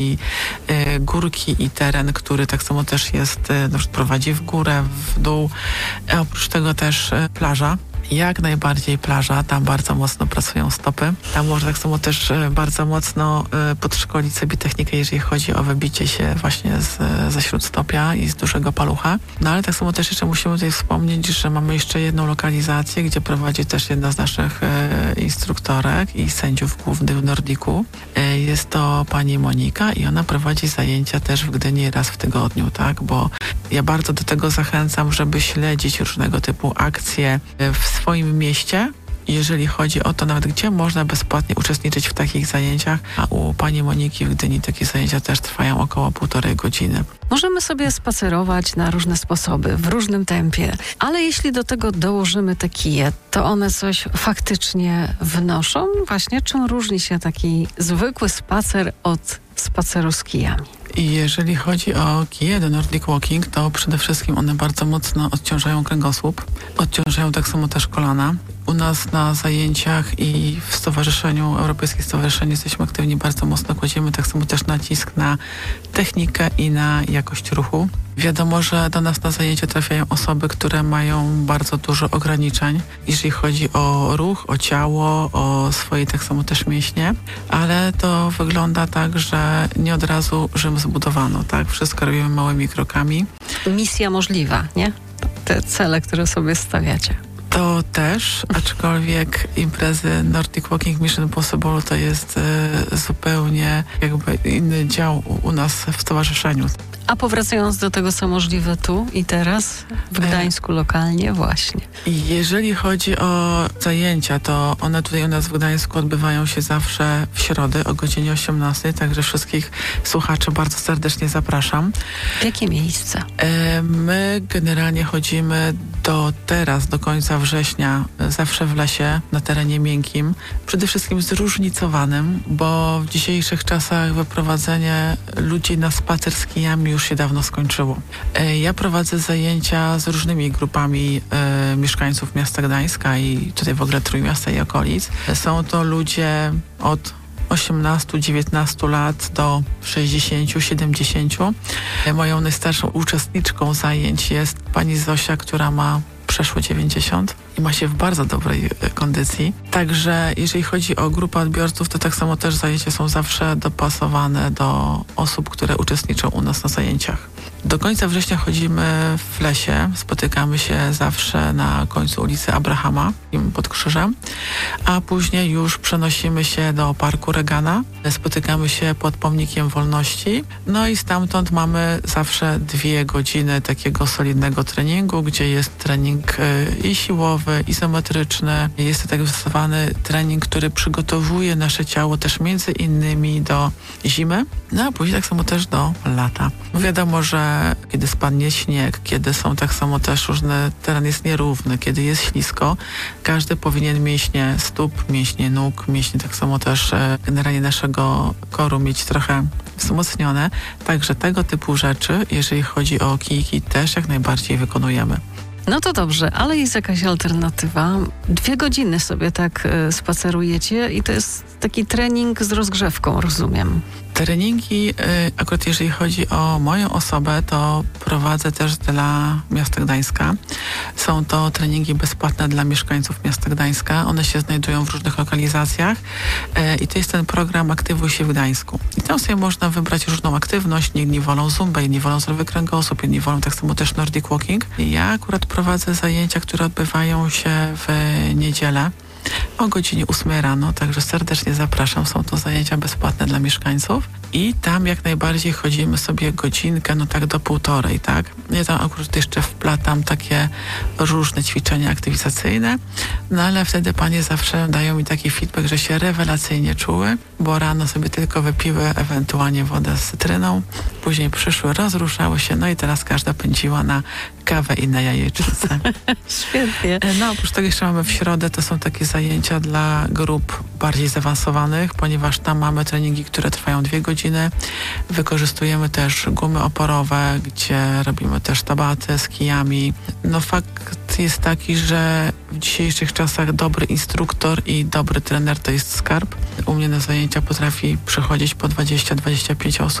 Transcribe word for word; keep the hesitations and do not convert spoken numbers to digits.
i y, górki i teren, który tak samo też jest, y, no, prowadzi w górę, w dół. A oprócz tego też y, plaża. Jak najbardziej plaża, tam bardzo mocno pracują stopy. Tam można tak samo też e, bardzo mocno e, podszkolić sobie technikę, jeżeli chodzi o wybicie się właśnie z, ze śródstopia i z dużego palucha. No ale tak samo też jeszcze musimy tutaj wspomnieć, że mamy jeszcze jedną lokalizację, gdzie prowadzi też jedna z naszych e, instruktorek i sędziów głównych w Nordiku. E, jest to pani Monika i ona prowadzi zajęcia też w Gdyni raz w tygodniu, tak? Bo ja bardzo do tego zachęcam, żeby śledzić różnego typu akcje w swoim mieście, jeżeli chodzi o to nawet, gdzie można bezpłatnie uczestniczyć w takich zajęciach, a u pani Moniki w Gdyni takie zajęcia też trwają około półtorej godziny. Możemy sobie spacerować na różne sposoby, w różnym tempie, ale jeśli do tego dołożymy te kije, to one coś faktycznie wnoszą? Właśnie czym różni się taki zwykły spacer od spaceru z kijami? I jeżeli chodzi o kije do Nordic Walking, to przede wszystkim one bardzo mocno odciążają kręgosłup, odciążają tak samo też kolana. U nas na zajęciach i w Stowarzyszeniu, Europejskim Stowarzyszeniu jesteśmy aktywni, bardzo mocno kładziemy tak samo też nacisk na technikę i na jakość ruchu. Wiadomo, że do nas na zajęcia trafiają osoby, które mają bardzo dużo ograniczeń, jeżeli chodzi o ruch, o ciało, o swoje tak samo też mięśnie, ale to wygląda tak, że nie od razu Rzym zbudowano, tak? Wszystko robimy małymi krokami. Misja możliwa, nie? Te cele, które sobie stawiacie. To też, aczkolwiek imprezy Nordic Walking Mission Impossible to jest e, zupełnie jakby inny dział u, u nas w stowarzyszeniu. A powracając do tego, co możliwe tu i teraz, w Gdańsku lokalnie właśnie. Jeżeli chodzi o zajęcia, to one tutaj u nas w Gdańsku odbywają się zawsze w środę o godzinie osiemnastej, także wszystkich słuchaczy bardzo serdecznie zapraszam. W jakie miejsce? My generalnie chodzimy do teraz, do końca września, zawsze w lesie, na terenie miękkim. Przede wszystkim zróżnicowanym, bo w dzisiejszych czasach wyprowadzenie ludzi na spacer z kijami już się dawno skończyło. Ja prowadzę zajęcia z różnymi grupami e, mieszkańców miasta Gdańska i tutaj w ogóle Trójmiasta i okolic. Są to ludzie od osiemnastu dziewiętnastu lat do sześćdziesięciu siedemdziesięciu. Moją najstarszą uczestniczką zajęć jest pani Zosia, która ma przeszło dziewięćdziesiąt i ma się w bardzo dobrej kondycji. Także jeżeli chodzi o grupę odbiorców, to tak samo też zajęcia są zawsze dopasowane do osób, które uczestniczą u nas na zajęciach. Do końca września chodzimy w lesie, spotykamy się zawsze na końcu ulicy Abrahama pod krzyżem, a później już przenosimy się do Parku Regana, spotykamy się pod Pomnikiem Wolności, no i stamtąd mamy zawsze dwie godziny takiego solidnego treningu, gdzie jest trening i siłowy, izometryczny. Jest to tak stosowany trening, który przygotowuje nasze ciało też między innymi do zimy, no a później tak samo też do lata. Wiadomo, że kiedy spadnie śnieg, kiedy są tak samo też różne, teren jest nierówny, kiedy jest ślisko, każdy powinien mięśnie stóp, mięśnie nóg, mięśnie tak samo też e, generalnie naszego koru mieć trochę wzmocnione. Także tego typu rzeczy, jeżeli chodzi o kijki, też jak najbardziej wykonujemy. No to dobrze, ale jest jakaś alternatywa. Dwie godziny sobie tak y, spacerujecie i to jest taki trening z rozgrzewką, rozumiem. Treningi, y, akurat jeżeli chodzi o moją osobę, to prowadzę też dla miasta Gdańska. Są to treningi bezpłatne dla mieszkańców miasta Gdańska. One się znajdują w różnych lokalizacjach y, i to jest ten program Aktywuj się w Gdańsku. I tam sobie można wybrać różną aktywność. Jedni wolą zumbę, inni wolą zdrowy kręgosłup, inni wolą tak samo też Nordic Walking. I ja akurat prowadzę zajęcia, które odbywają się w niedzielę o godzinie ósmej rano, także serdecznie zapraszam. Są to zajęcia bezpłatne dla mieszkańców i tam jak najbardziej chodzimy sobie godzinkę, no tak do półtorej, tak? Ja tam akurat jeszcze wplatam takie różne ćwiczenia aktywizacyjne, no ale wtedy panie zawsze dają mi taki feedback, że się rewelacyjnie czuły, bo rano sobie tylko wypiły ewentualnie wodę z cytryną, później przyszły, rozruszały się, no i teraz każda pędziła na kawę i na jajecznicę. Świetnie. No oprócz tego jeszcze mamy w środę, to są takie zajęcia dla grup bardziej zaawansowanych, ponieważ tam mamy treningi, które trwają dwie godziny. Wykorzystujemy też gumy oporowe, gdzie robimy też tabaty z kijami. No fakt jest taki, że w dzisiejszych czasach dobry instruktor i dobry trener to jest skarb. U mnie na zajęcia potrafi przychodzić po dwadzieścia do dwudziestu pięciu osób.